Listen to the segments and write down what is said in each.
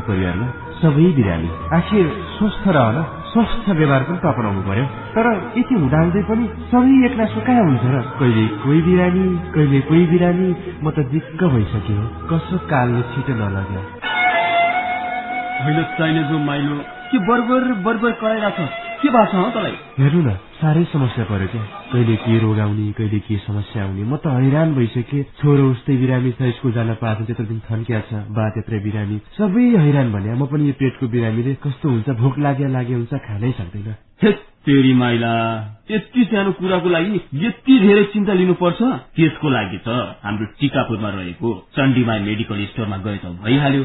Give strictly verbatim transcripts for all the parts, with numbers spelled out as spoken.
परिवारमा सबै बिरामी। आखिर स्वस्थ रहन स्वस्थ व्यवहार पनि त अपनाउनु पर्यो। तर यति हुँदाहुँदै पनि सबै एकनासो कहाँ हुन्छ र? कहिले कोही बिरामी कहिले कोही बिरामी। म त दिक्क भइसक्यो। कसो कालले छिटो नलग्यो। होइन चाहिने जो माइलो के बर्बर बर्बर कराइरहेछ? के भएको छ हौ तँलाई? हेर्नु न, साह्रै समस्या पर्यो क्या। कहिले के रोग आउने कहिले के समस्या आउने। म त हैरान भइसके। छोरो उस्तै बिरामी छ, स्कुल जान पाएको त्यत्रो दिन थन्किया छ। बा त्यत्रै बिरामी, सबै हैरान भने। म पनि यो पेटको बिरामीले कस्तो हुन्छ, भोक लाग्या लागे हुन्छ, खानै सक्दैन। तेरी माइला, यति सानो कुराको लागि यति धेरै चिन्ता लिनुपर्छ? त्यसको लागि त हाम्रो टिकापुरमा रहेको चण्डीमाई मेडिकल स्टोरमा गए त भइहाल्यो।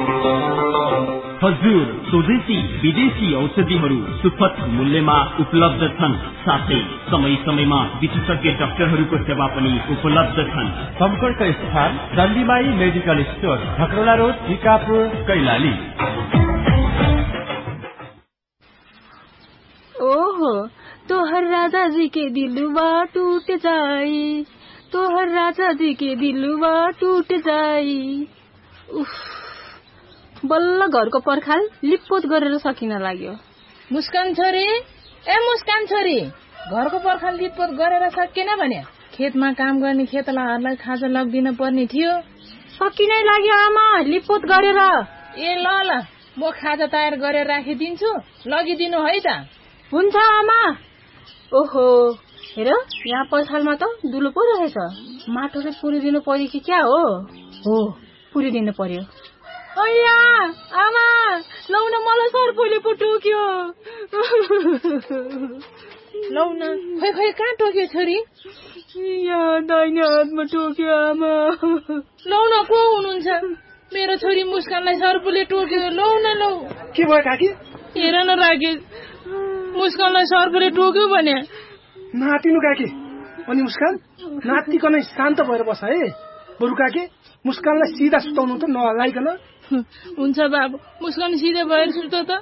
हजुर, स्वदेशी विदेशी औषधिहरू सुपथ मूल्यमा उपलब्ध छन्। साथै समय समयमा विशेषज्ञ डाक्टरहरूको सेवा पनि उपलब्ध छन्। सम्पर्क स्थान चण्डीमाई medical store, धकरोला road, Tikapur, Kailali. ओहो, तोहर राजा जी के दिलवा टूट जाई, तोहर राजा जी के दिलवा टूट जाई। उफ, बल्ल घरको पर्खाल लिपपोत गरेर सकिन लाग्यो। मुस्कान छोरी, ए मुस्कान छोरी, घरको पर्खाल लिपपोत गरेर सकिएन भने खेतमा काम गर्ने खेतलाहरूलाई खाजा लगिदिन पर्ने थियो। सकिनै लाग्यो आमा, लिपपोत गरेर। ए ल ल, म खाजा तयार गरेर राखिदिन्छु, लगिदिनु है त। हुन्छ आमा। ओहो, हेर यहाँ पर्खालमा त दुलो पो रहेछ। माटो चाहिँ पुरिदिनु पर्यो कि क्या हो? हो, पुरिदिनु पर्यो। अಯ್या आमा, लौ न, मलाई सर्पले पो टोक्यो। लौ न, खै खै कहाँ टोक्यो छोरी? यहाँ दाहिने हातमा टोक्यो आमा। लौ न, को हुनुहुन्छ? मेरो छोरी मुस्कानलाई सर्पले टोक्यो। लौ न लौ। के भयो काकी? हेर न राकेश, मुस्कानलाई सर्पले टोक्यो भने। नातिनु काकी। अनि मुस्कान नातिकन शान्त भएर बस है। बरु काकी, मुस्कानलाई सिधा सुताउनु त नलाइकन। हुन्छ बाबु, मुस्कान सिधै भएर सुत त।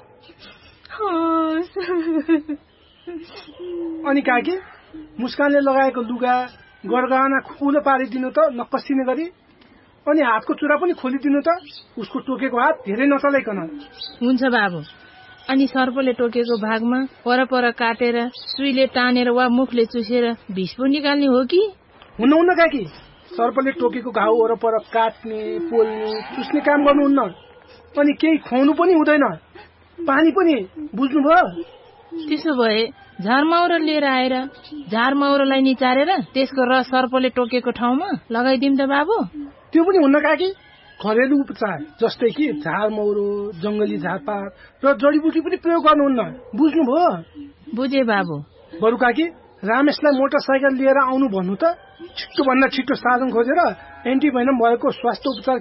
अनि काकी, मुस्कानले लगाएको लुगा गरगहना खुलो पारिदिनु त नकसिने गरी। अनि हातको चुरा पनि खोलिदिनु त, उसको टोकेको हात धेरै नचलाइकन। हुन्छ बाबु। अनि सर्पले टोकेको भागमा परपर काटेर सुईले तानेर वा मुखले चुसेर विष पो निकाल्ने हो कि? हुनुहुन्न काकी, सर्पले टोकेको घाउ वरपर काट्ने पोल्ने चुस्ने काम गर्नुहुन्न। अनि केही खुवाउनु पनि हुँदैन, पानी पनि। बुझ्नुभयो? त्यसो भए झारमाउरो लिएर आएर झारमाउरोलाई निचारेर त्यसको रस सर्पले टोकेको ठाउँमा लगाइदिउँ त बाबु? त्यो पनि हुन्न काकी। घरेलु उपचार जस्तै कि झारमौरो, जंगली झारपात र जडीबुटी पनि प्रयोग गर्नुहुन्न। बुझ्नुभयो? बुझे बाबु। बरु काकी, रामेशलाई मोटरसाइकल लिएर आउनु भन्नु त। छिट्टो भन्दा छिट्टो साधन खोजेर एन्टिभेनम भएको स्वास्थ्य उपचार